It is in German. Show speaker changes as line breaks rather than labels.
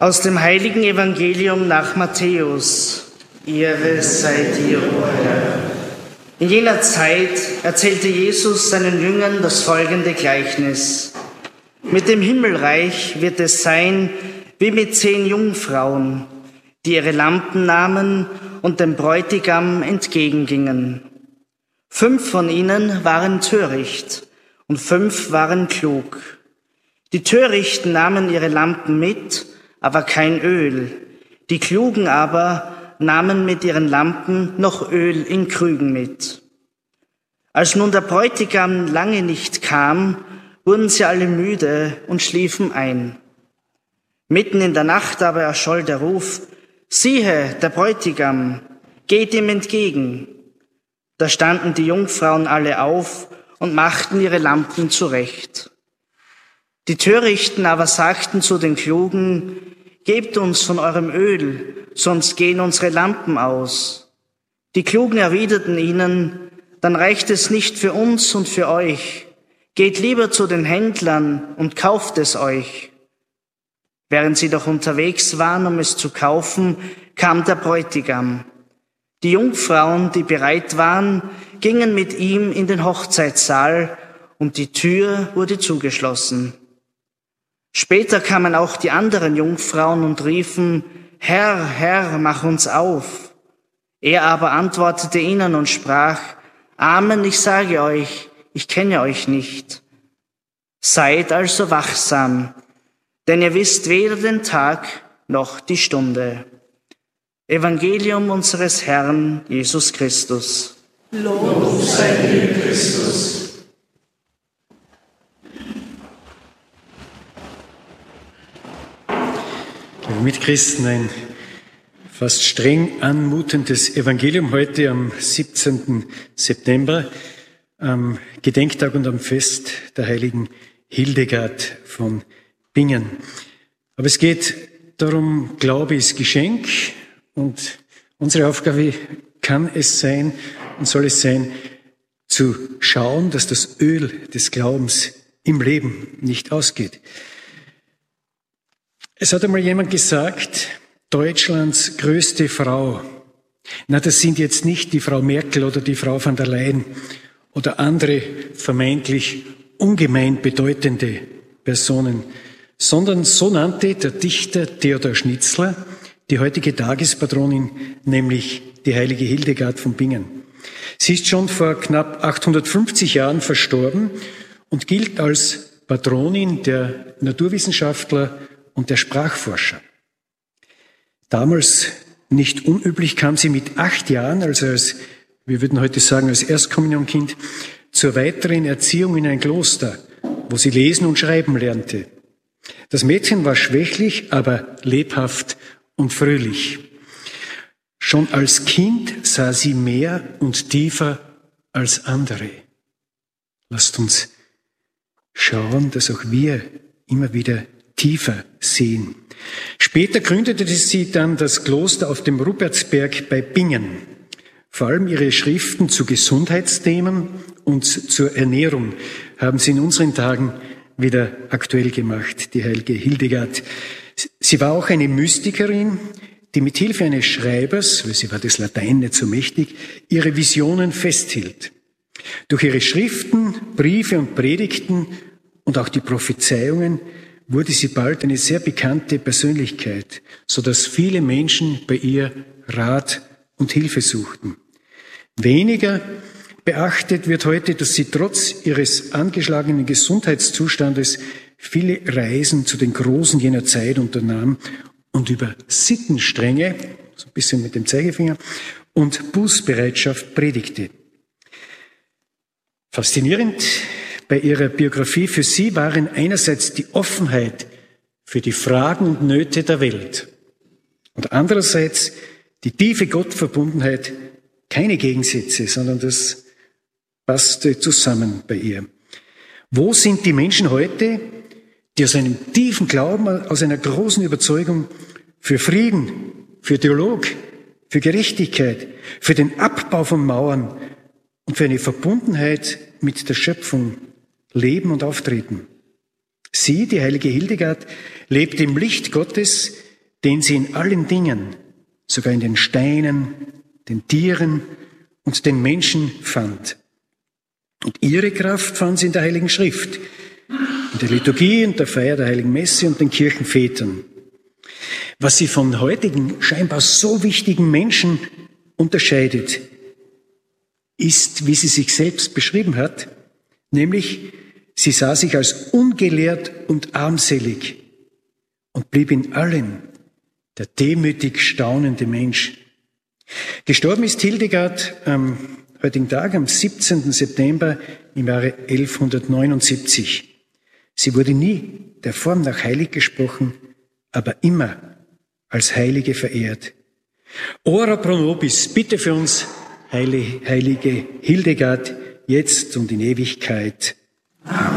Aus dem heiligen Evangelium nach Matthäus. Ehre sei dir, o Herr. In jener Zeit erzählte Jesus seinen Jüngern das folgende Gleichnis. Mit dem Himmelreich wird es sein wie mit 10 Jungfrauen, die ihre Lampen nahmen und dem Bräutigam entgegengingen. 5 von ihnen waren töricht und 5 waren klug. Die Törichten nahmen ihre Lampen mit, aber kein Öl. Die Klugen aber nahmen mit ihren Lampen noch Öl in Krügen mit. Als nun der Bräutigam lange nicht kam, wurden sie alle müde und schliefen ein. Mitten in der Nacht aber erscholl der Ruf: Siehe, der Bräutigam, geht ihm entgegen. Da standen die Jungfrauen alle auf und machten ihre Lampen zurecht. Die Törichten aber sagten zu den Klugen: Gebt uns von eurem Öl, sonst gehen unsere Lampen aus. Die Klugen erwiderten ihnen: Dann reicht es nicht für uns und für euch. Geht lieber zu den Händlern und kauft es euch. Während sie doch unterwegs waren, um es zu kaufen, kam der Bräutigam. Die Jungfrauen, die bereit waren, gingen mit ihm in den Hochzeitssaal und die Tür wurde zugeschlossen. Später kamen auch die anderen Jungfrauen und riefen: Herr, Herr, mach uns auf. Er aber antwortete ihnen und sprach: Amen, ich sage euch, ich kenne euch nicht. Seid also wachsam, denn ihr wisst weder den Tag noch die Stunde. Evangelium unseres Herrn Jesus Christus.
Lob sei dir, Christus. Mitchristen, ein fast streng anmutendes Evangelium heute am 17. September, am Gedenktag und am Fest der heiligen Hildegard von Bingen. Aber es geht darum, Glaube ist Geschenk, und unsere Aufgabe kann es sein und soll es sein, zu schauen, dass das Öl des Glaubens im Leben nicht ausgeht. Es hat einmal jemand gesagt, Deutschlands größte Frau. Na, das sind jetzt nicht die Frau Merkel oder die Frau von der Leyen oder andere vermeintlich ungemein bedeutende Personen, sondern so nannte der Dichter Theodor Schnitzler die heutige Tagespatronin, nämlich die heilige Hildegard von Bingen. Sie ist schon vor knapp 850 Jahren verstorben und gilt als Patronin der Naturwissenschaftler und der Sprachforscher. Damals nicht unüblich kam sie mit 8 Jahren, also wir würden heute sagen, als Erstkommunionkind, zur weiteren Erziehung in ein Kloster, wo sie lesen und schreiben lernte. Das Mädchen war schwächlich, aber lebhaft und fröhlich. Schon als Kind sah sie mehr und tiefer als andere. Lasst uns schauen, dass auch wir immer wieder tiefer sehen. Später gründete sie dann das Kloster auf dem Rupertsberg bei Bingen. Vor allem ihre Schriften zu Gesundheitsthemen und zur Ernährung haben sie in unseren Tagen wieder aktuell gemacht, die heilige Hildegard. Sie war auch eine Mystikerin, die mit Hilfe eines Schreibers, weil sie war das Latein nicht so mächtig, ihre Visionen festhielt. Durch ihre Schriften, Briefe und Predigten und auch die Prophezeiungen wurde sie bald eine sehr bekannte Persönlichkeit, so dass viele Menschen bei ihr Rat und Hilfe suchten. Weniger beachtet wird heute, dass sie trotz ihres angeschlagenen Gesundheitszustandes viele Reisen zu den Großen jener Zeit unternahm und über Sittenstrenge, so ein bisschen mit dem Zeigefinger, und Bußbereitschaft predigte. Faszinierend bei ihrer Biografie für sie waren einerseits die Offenheit für die Fragen und Nöte der Welt und andererseits die tiefe Gottverbundenheit, keine Gegensätze, sondern das passte zusammen bei ihr. Wo sind die Menschen heute, die aus einem tiefen Glauben, aus einer großen Überzeugung für Frieden, für Dialog, für Gerechtigkeit, für den Abbau von Mauern und für eine Verbundenheit mit der Schöpfung leben und auftreten? Sie, die heilige Hildegard, lebte im Licht Gottes, den sie in allen Dingen, sogar in den Steinen, den Tieren und den Menschen fand. Und ihre Kraft fand sie in der Heiligen Schrift, in der Liturgie und der Feier der Heiligen Messe und den Kirchenvätern. Was sie von heutigen, scheinbar so wichtigen Menschen unterscheidet, ist, wie sie sich selbst beschrieben hat, nämlich, sie sah sich als ungelehrt und armselig und blieb in allem der demütig staunende Mensch. Gestorben ist Hildegard am heutigen Tag, am 17. September im Jahre 1179. Sie wurde nie der Form nach heilig gesprochen, aber immer als Heilige verehrt. Ora pro nobis, bitte für uns, heilige Hildegard, jetzt und in Ewigkeit. Amen.